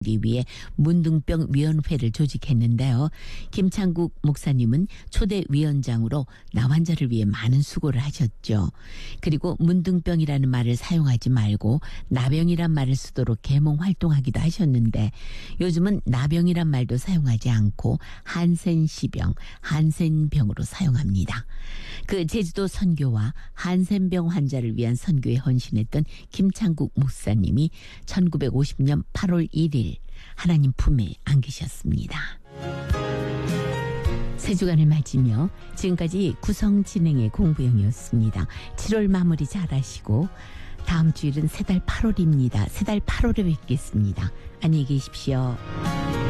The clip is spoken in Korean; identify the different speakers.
Speaker 1: 위해 문둥병 위원회를 조직했는데요. 김창국 목사님은 초대 위원장으로 나 환자를 위해 많은 수고를 하셨죠. 그리고 문둥병이라는 말을 사용하지 말고 나병이란 말을 쓰도록 계몽 활동하기도 하셨는데 요즘은 나병이란 말도 사용하지 않고 한센시병, 한센병으로 사용합니다. 그 제주도 선교와 한센병 환자를 위한 선교에 헌신했던 김창국 목사님이 1950년 8월 1일 하나님 품에 안기셨습니다. 세 주간을 맞으며 지금까지 구성 진행의 공부영이었습니다. 7월 마무리 잘하시고 다음 주일은 새달 8월입니다. 새달 8월에 뵙겠습니다. 안녕히 계십시오.